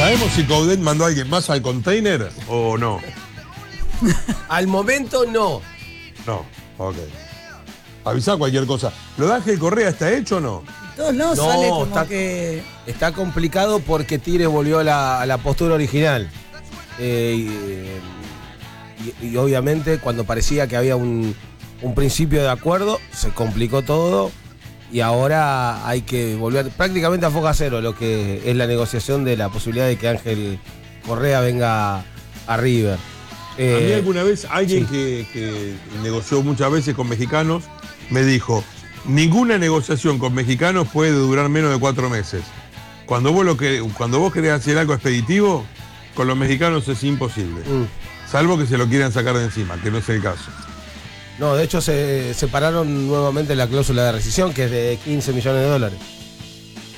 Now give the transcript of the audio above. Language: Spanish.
¿Sabemos si Coudet mandó a alguien más al container o no? Al momento no. No, ok. Avisá cualquier cosa. ¿Lo de Ángel Correa está hecho o no? Todos no, No, sale como está- que. Está complicado porque Tigre volvió a la postura original. Y obviamente cuando parecía que había un principio de acuerdo, se complicó todo y ahora hay que volver prácticamente a foca cero lo que es la negociación de la posibilidad de que Ángel Correa venga a River. A mí alguna vez alguien que negoció muchas veces con mexicanos me dijo, ninguna negociación con mexicanos puede durar menos de 4 meses. Cuando vos querés hacer algo expeditivo, con los mexicanos es imposible. Salvo que se lo quieran sacar de encima, que no es el caso. No, de hecho se separaron nuevamente la cláusula de rescisión, que es de $15 millones.